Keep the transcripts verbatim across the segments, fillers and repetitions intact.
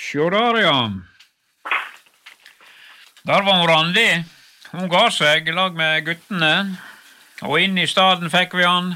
Sjå der, ja. Der var hun Randi. Hun ga seg i lag med guttene. Og inn i staden fikk vi han.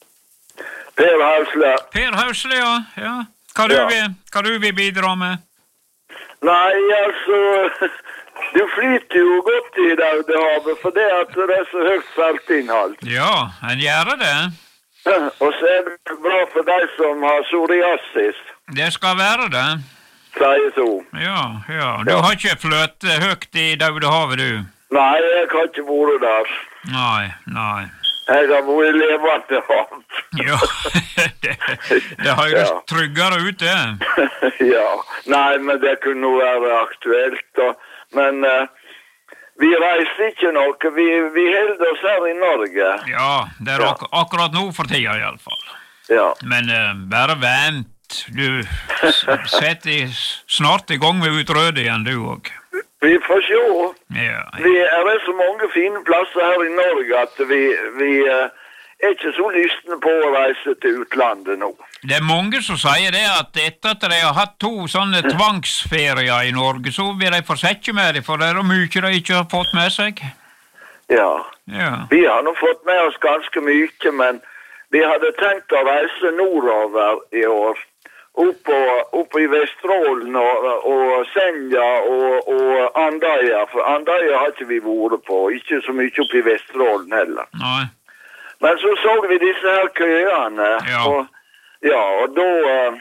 Per Hausle. Per Hausle, ja. ja. Hva, du Ja. vil, hva du vil bidra med? Nei, altså, du flyter jo godt i Daudehavet, for det at det er så høyt saltinnhold. Ja, en gjør det. Og så er det bra for deg som har psoriasis, Det skal være det. sier så. Ja, ja. Du har ikke fløt høyt i Daudehavet, du? Nei, jeg har ikke vært der. Nei, nei. Jeg har vært levende hav. Ja, det, det har jo Ja. tryggere ut, det. Ja, nei, men det kunne jo være aktuelt, da. Men uh, vi reiser ikke noe, vi, vi holder oss her i Norge. Ja, det er Ja. ak akkurat nå for tida i alle fall. Ja, Men uh, bare vent. Du s- setter i, snart i gang med utrøde igjen, du òg. vi får se. Ja, Vi er det så mange fine plasser her i Norge at vi, vi uh, er ikke så lystne på å reise til utlandet nå. det er mange som sier det at etter at de har hatt to sånne tvangsferier i Norge, så vil de fortsette med det, for det er jo mye de ikke har fått med seg. Ja, Ja, vi har nå fått med oss ganske mye, men vi hadde tenkt å reise nordover i år. Opp, og, opp i Vesterålen og, og Senja og, og Andøya, for Andøya har ikke vi vært på, ikke så mye opp i Vesterålen heller. nei. Men så så vi disse her køene, Ja. og, ja, og da, eh,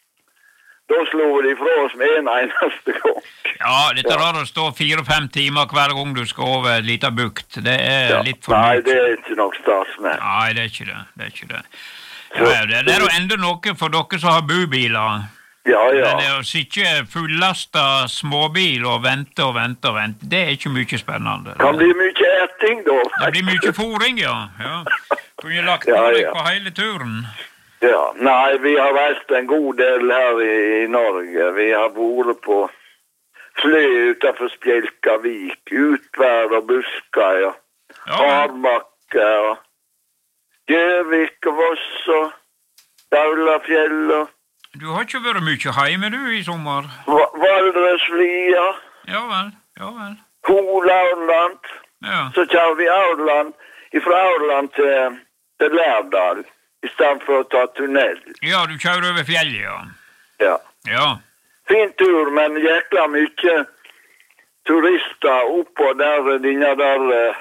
da slo vi de fra oss med en eneste gang. Ja, dette der å stå fire-fem timer hver gang du skal over et lite bukt, det er Ja. litt for Nei, mye. det er ikke nok stas med. Nei, det er ikke det. Det er ikke det. Ja, ja, det, det er jo enda noe for dere som har bubiler. Ja, ja. Men det å sitte fullasta småbil og vente og vente og vente, det er ikke mye spennende. Kan bli mye eting da. Det blir mye fôring, ja. ja. Kunne lagt Ja, på deg ja. på hele turen. Ja, nei, vi har reist en god del her i, i Norge. Vi har vært på Flø utenfor Spjelkavik, Utvær og Buskøy, og Ja, Hardbakke, og Gjøvik og Voss og Daulafjell og du har ikke vært mye hjemme, du, i sommer. Va- Valdreslia, Ja vel, ja vel. Hol-Aurland. Ja, Så kjører vi Aurland, fra Aurland til, til Lærdal, i stedet for å ta tunnel. ja du kjører over fjellet, ja. Ja. Ja, Fin tur, men jækla mye turister oppå der, denne der, eh,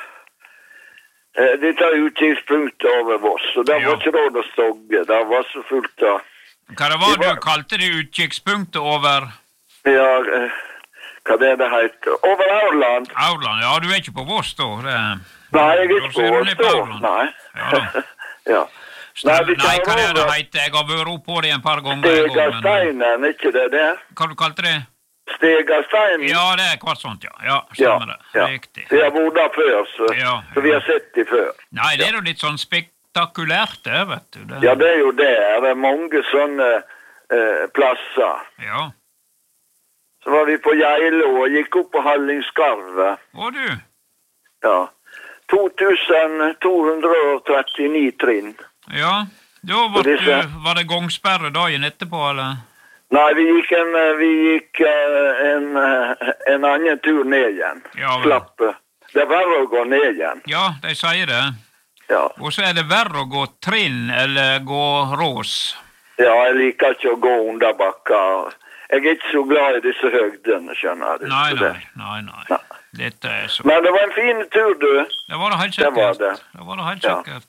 eh, de tar utkikkspunkt over Voss, og det Ja. var ikke råd å stogge, det var så fullt av, hva det var Det var- du kalte det utkikspunktet over ja, eh, hva det det heter, over Aurland. Aurland? Ja, du er ikke på Voss da. Det... Nei, jeg er Da ikke ser på du ned på Voss da, Aurland. nei. Ja da. Ja. Nei, Nei, vi hva tar er det det over heter? Jeg har vært opp på det en par ganger. jeg også, men- Stegasteinen, ikke det det? Hva du kalte det? Stegasteinen? Ja, det er kvart sånt, ja. Ja, Ja, stemmer det. ja. Riktig. Vi har vært der før, så, Ja, så vi har sett de før. Nei, det er jo litt sånn spektakulært det, vet du. Det... Ja, det er jo det. Det er mange sånne eh, plasser. Ja. Så var vi på Geilo og gikk opp på Hallingskarvet. Og du? Ja. to tusen to hundre og trettini trinn. Ja. Da var, Og disse- du, var det gangsperre dagen etterpå, eller? Nei, vi gikk en, eh, vi gikk eh, en, eh, en annen tur ned igjen. Ja, vel. Slapp. eh, Det er verre å gå ned igjen. Ja, de sier det. Ja. Og så er det verre å gå trinn eller gå rås. Ja, jeg liker ikke å gå under bakka. Jeg er ikke så glad i disse høgdene, skjønner du. Nei, Så det- nei, nei, nei. Nei. Dette er så... Men det var en fin tur, du. Det var det helt Det var sikkert. det. Det var det helt Ja. sikkert.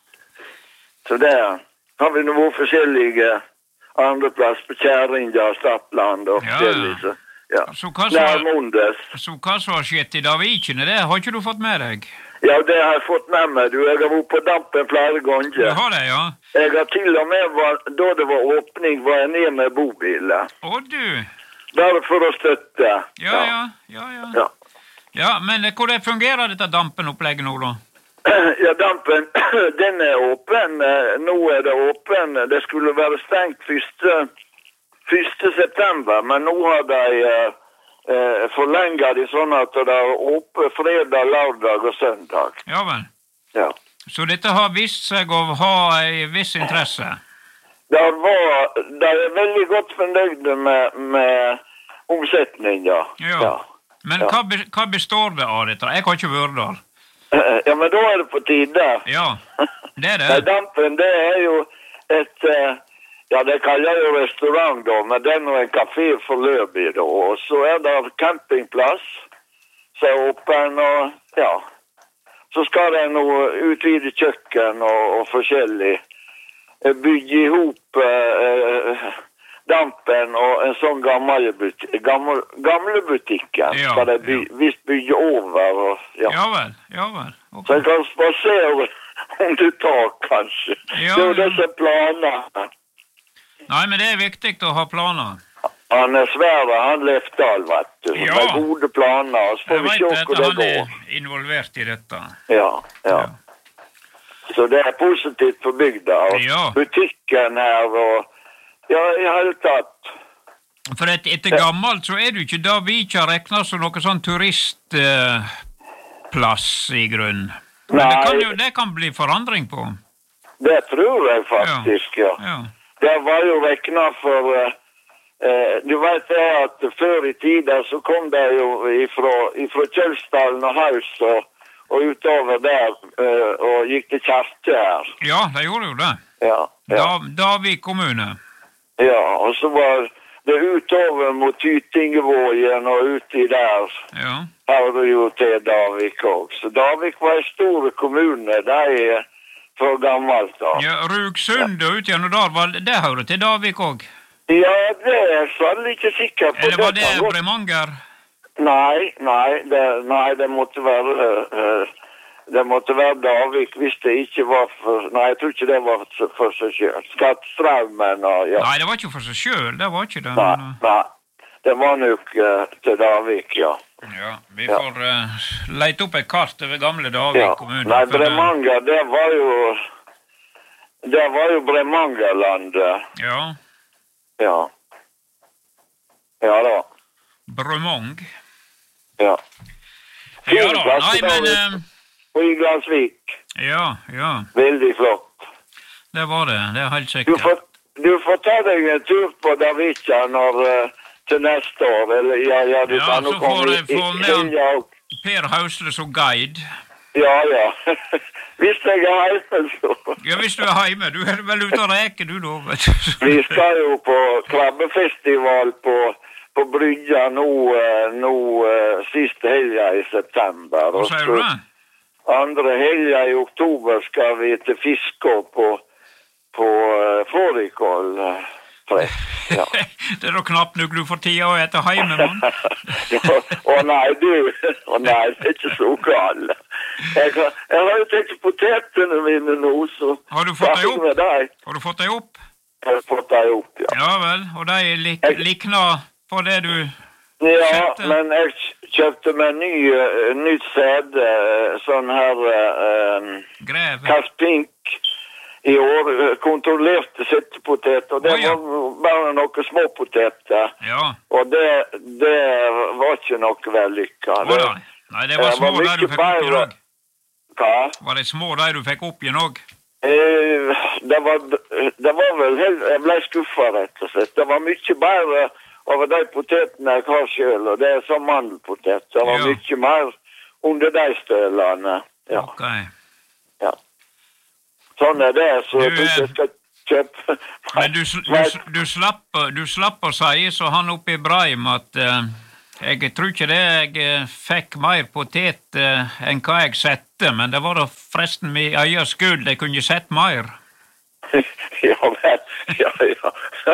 Så der har vi nå vært forskjellige andre plass på Kjæringa og Stappland og Ja, ja. forskjellige. Så, ja. Så hva som har- Nærmundes. Så hva som har skjedd i Davikene, det har ikke du fått med deg? Ja, det har jeg fått med meg. Du, jeg har vært på dampen flere Du ganger. har det, ja? Jeg har til og med, var, da det var åpning, var jeg ned med bobiler. Å du. Bare for å støtte. Ja, ja, ja, ja. Ja. Ja, men hvordan fungerer dette dampenopplegget nå, da? Ja, dampen, den er åpen. Eh, Nå er det åpen. Det skulle være stengt første, første september, men nå har de eh, eh, forlenget det sånn at det er åpen fredag, lørdag og søndag. Ja vel. Ja. Så dette har vist seg å ha en viss interesse? Det var, de er veldig godt fornøyde med, med omsetning, ja. Ja. Ja. Men Ja. hva, be- hva består det av dette? Jeg har ikke vært der. Eh, Ja, men da er det på tide. Ja, det er Nei, det. Dampen, det er jo et, eh, ja, det kaller jeg jo restaurant da, men det er nå en kafé forløpig da, og så er det campingplass, så er åpen, og ja, så skal det nå utvide kjøkken og, og forskjellig, Eh, bygge ihop eh, Dampen og en sånn gammel butikk, gamle, gamle butikken, Ja, skal det by, ja. visst bygge over, og ja. Ja vel, ja vel. Ok. Så jeg kan spasere om du tar, kanskje. Ja, det er jo ja. disse planene. Nei, men det er viktig å ha planer. Han er Sverre, han Lefdal, vet du. Ja. Med gode planer, så får Jeg vi vet se at hvor det han går. er involvert i dette. Ja, ja. Så det er positivt for bygda. Og Ja. butikken her, og ja, i hele tatt. For et, etter gammelt så er det jo ikke da vi ikke har regnet som noe sånn turistplass eh, i grunn. Men det Nei. kan jo det kan bli forandring på. Det tror jeg faktisk, ja. Ja. Det var jo regnet for... eh, eh, du vet det at før i tiden så kom det jo ifra, ifra Kjølsdalen og Haus og, og utover der eh, og gikk til kjerke her. Ja, de gjorde jo det. Ja, ja. Da, Davik kommune. Ja, og så var det utover mot Tytingevågen og uti der. Ja. Her var det jo til Davik også. Så Davik var en stor kommune, det er for gammelt da. Ja, Rugsund og ut gjennom der, var, det hører til Davik òg. Ja, det er jeg sannelig ikke sikker på. Eller var det kan godt- Bremanger? Nei, nei, det, nei, det måtte være eh, det måtte være Davik hvis det ikke var for... Nei, jeg tror ikke det var for, for seg selv. Skattstraumen og ja. Nei, det var ikke for seg sjøl, det var ikke det. Nei, Men, nei. Det var nok eh, til Davik, ja. ja, vi Ja. får uh, leite opp et kart over gamle Davik ja. kommune. Nei, for det- Bremanger, det var jo... Det var jo Bremangerlandet. Ja, Ja. Ja da. Bremang. Ja. Ja da, nei, men... eh, Og i Glansvik. ja, ja, Veldig flott. det var det, det er helt Du sikkert. får, du får ta deg en tur på Davica når, eh, til neste år. Eller, ja, ja, du Ja, kan så jo komme får i, jeg få i, med han. ja, og- Per Hausle som guide. ja, ja. Hvis jeg er hjemme, så. Ja, hvis du er hjemme, du er vel ute og reker du da, vet du. Vi skal jo på krabbefestival på, på Brygja nå, eh, nå eh, siste helga i september. Hva Og sier så du det? andre helga i oktober skal vi til Fiskå på, på uh, fårikål. eh, press. Ja. Det er da knapt nok du får tida å ete hjemme, mann. Ja, Å nei, du. Å nei, det er ikke så galt. Jeg, har- jeg har jo tenkt potetene mine nå, så... Har du fått deg Hva med opp? deg? Har du fått deg opp? Jeg har fått deg opp, ja. Ja vel, og de lik, likner på det du... Ja, Kjøpte? men jeg kjøpte meg ny, uh, nytt sæde, uh, sånn her uh, Grev. Kaspink i år, uh, kontrollerte settepoteter. Det Å, ja. var bare noen små poteter, Ja, og det, det var ikke noe vellykka. å da. Nei, det var Det små var de du mye fikk opp igjen bedre. òg. Hva? Var det små de du fikk opp igjen òg? Eh, det, var, det var vel helt, jeg ble skuffa, rett og slett. Det var mye bedre over de potetene jeg har sjøl, og det er som mandelpotet. Det var Ja. mye mer under de stølene. Ja, Ok. ja. Sånn er det, så Du, jeg tror ikke jeg skal kjøpe. Men du, sl- du, s- du, slapp, du slapp å si, så han oppe i Breim, at eh, jeg tror ikke det jeg eh, fikk mer potet eh, enn hva jeg sette, men det var da forresten min egen skyld, jeg kunne sett mer. Ja, men, ja, ja.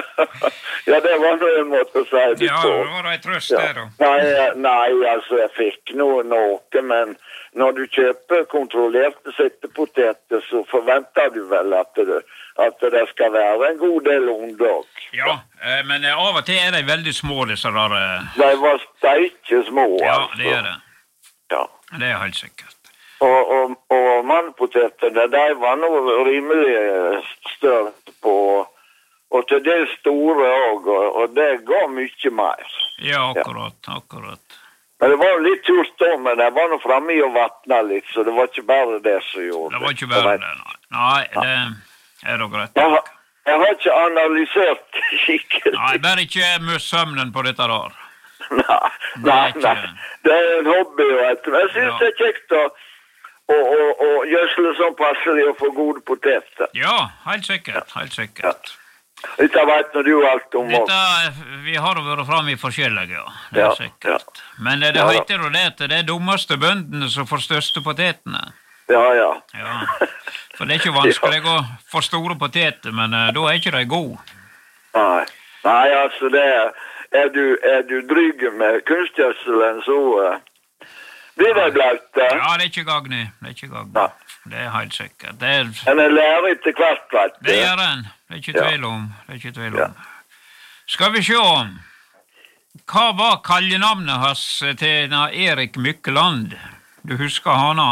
Ja, det var nå en måte å si det Ja, på. det var ei trøst Ja. det da. Nei, nei, altså jeg fikk noe, noe, men når du kjøper kontrollerte settepoteter, så forventer du vel at det, at det skal være en god del undog. Ja, eh, men eh, av og til er de veldig små, disse der. eh, De var steike små, Ja, altså. det er det. Ja. Det er helt sikkert. Og, og, og mannpotetene, de var nå rimelig større på, og til dels store også, og, og det ga mye mer. Ja, akkurat, akkurat. Men det var jo litt turt da, men jeg var nå fremme i å vattne litt, så det var ikke bare det som gjorde Det var ikke verre det, nei. Nei, det er da greit. Jeg har, jeg har ikke analysert skikkelig. Nei, bare ikke møs søvnen på dette der. Nei, nei, nei. Det er en hobby, vet du. Jeg synes Ja. det er kjekt å, å, å, å gjødsle sånn passelig og få gode poteter. Ja, helt sikkert, helt sikkert. Dette vet nå du alt om oss. Dette, vi har jo vært frem i forskjellige, ja. Det er Ja, sikkert. Men det, det Ja, da. heter jo det at det er dummeste bøndene som får største potetene. Ja, ja. Ja. For det er ikke vanskelig å få store poteter, men uh, da er ikke de gode. Nei, nei altså det er, er du, er du dryg med kunstgjødselen, så uh, blir det blaute. Ja, det er ikke gagnig. Det er ikke gagnig. Nei. Det er helt sikkert. Det, er, En er lærer etter hvert, vet du. det gjør en. Det er ikke Ja. tvil om. Det er ikke tvil Ja. om. Skal vi se. Hva var kallenavnet hans til denne Erik Mykkeland? Du husker hana?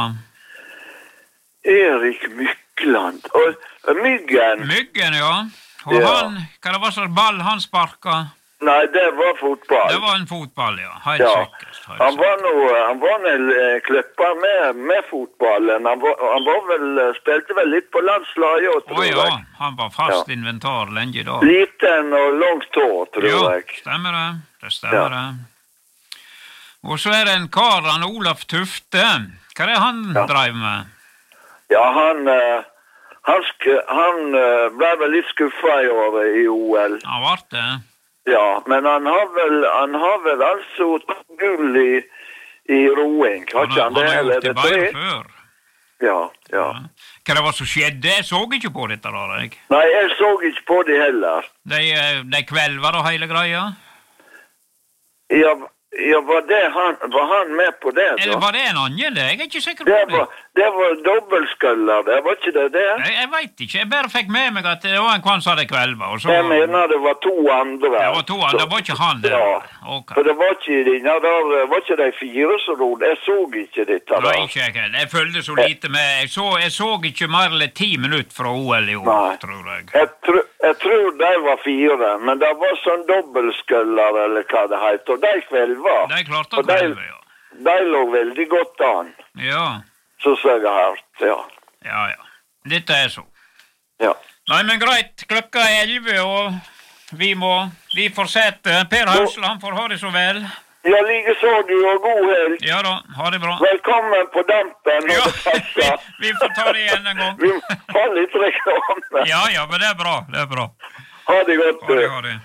Erik Mykland. Og Myggen. Myggen, ja. Og Ja. han, hva det var slags ball han sparka? Nei, det var fotball. Det var en fotball, ja. Helt Ja. sikkert. Helt Han sikkert. var nå, han var en eh, klipper med, med fotballen. Han var, han var vel, eh, spilte vel litt på landslaget også, Å tror ja, jeg. han var fast inventar lenge da. Liten og langt hår, tror Ja, jeg. stemmer det. Det stemmer Ja. det. Og så er det en kar, han Olaf Tufte. Hva er det han Ja. drev med? Ja, han, eh, han, sk han eh, ble vel litt skuffa i året i O L. Han ble det. Ja, men han har vel, han har vel altså tatt gull i, i roing. Har Han, ikke han det? han har Eller er gjort det det tre? bedre før. Ja, ja. Hva det var som skjedde? Jeg så ikke på dette da, jeg. Nei, jeg så ikke på de heller. De, eh, de kvelva da hele greia? Ja, ja var, det han, var han med på det, Eller da? var det en annen det? Jeg er ikke sikker på Det det. var, det var dobbeltskuller, det var ikke det det? Jeg, jeg vet ikke. Jeg bare fikk med meg at det var en kvann som hadde kvelva. Og så, Jeg mener det var to andre. det var to andre. Det var ikke han der. Ja. Ok. For det var ikke de, ja, der, var ikke de fire som rodde. Jeg så ikke dette Nei, da. ikke jeg heller. Jeg følte så lite med. Jeg så, jeg så ikke mer eller ti minutter fra O L i år, Nei. tror jeg. Jeg, tr jeg tror de var fire, men det var sånn dobbeltskuller, eller hva det heter. Og de kvelva. De klarte å Og de- kvelve, ja. De lå veldig godt an, Ja, så så jeg har hørt, ja. ja, ja. Dette er så. Ja. Nei, men greit. Klokka er elleve, og vi må Vi får sete. Per Hausle, han får ha det så vel. Ja, like så du, og god helg. Ja da, ha det bra. Velkommen på dampen. når Ja, det vi, passer. vi får ta det igjen en gang. Vi må ha litt reklame. Ja, ja, men det er bra. Det er bra. Ha det godt, Ha det, du. ha det.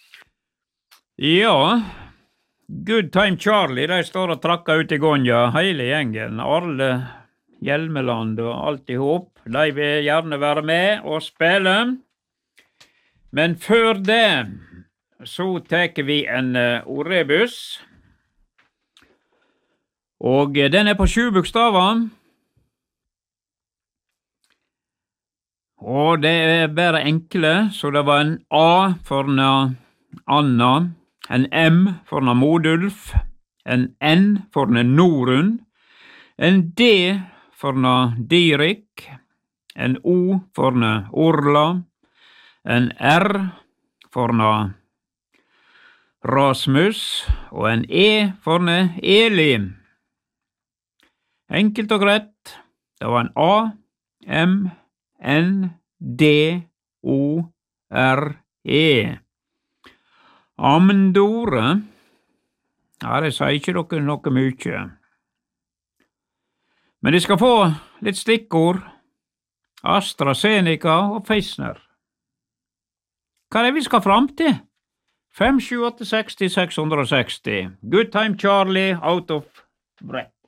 Ja, Good Time Charlie, de står og trakker ut i Gonja, hele gjengen. Arle Hjelmeland og alt i hop. De vil gjerne være med og spille. Men før det så tar vi en uh, ordrebus. Og uh, den er på sju bokstaver. Og det er bare enkle, så det var en A for na Anna, en M for na Modulf, en N for na Norun, en D for na Dirik, en O for na Orla, en R for na Rasmus, og en E for na Eli. Enkelt og greit. Det var en A, M, N, D, O, R, E. Amendore. Ja, det sier ikke dere noe mye. Men de skal få litt stikkord. AstraZeneca og Pfizer. Hva er det vi skal fram til? fem, sju, åtte, seksti, seks hundre og seksti. Good Time Charlie, out of breath.